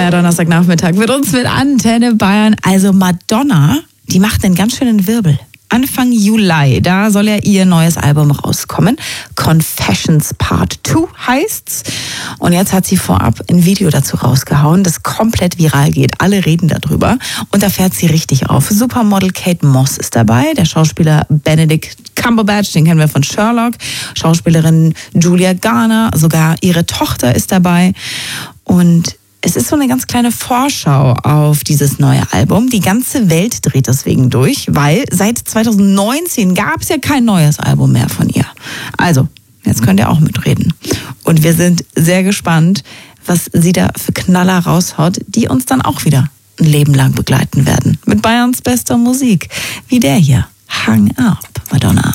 euer Donnerstagnachmittag mit uns mit Antenne Bayern. Also Madonna, die macht einen ganz schönen Wirbel. Anfang Juli, da soll ja ihr neues Album rauskommen. Confessions Part 2 heißt's. Und jetzt hat sie vorab ein Video dazu rausgehauen, das komplett viral geht. Alle reden darüber. Und da fährt sie richtig auf. Supermodel Kate Moss ist dabei. Der Schauspieler Benedict Cumberbatch, den kennen wir von Sherlock. Schauspielerin Julia Garner, sogar ihre Tochter ist dabei. Und es ist so eine ganz kleine Vorschau auf dieses neue Album. Die ganze Welt dreht deswegen durch, weil seit 2019 gab es ja kein neues Album mehr von ihr. Also, jetzt könnt ihr auch mitreden. Und wir sind sehr gespannt, was sie da für Knaller raushaut, die uns dann auch wieder ein Leben lang begleiten werden. Mit Bayerns bester Musik, wie der hier. Hang Up, Madonna.